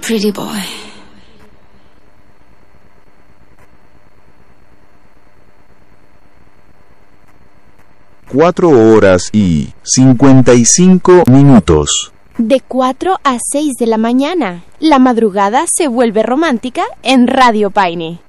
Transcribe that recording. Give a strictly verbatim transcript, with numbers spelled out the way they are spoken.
pretty boy. Cuatro horas y cincuenta y cinco minutos. De cuatro a seis de la mañana, la madrugada se vuelve romántica en Radio Paine.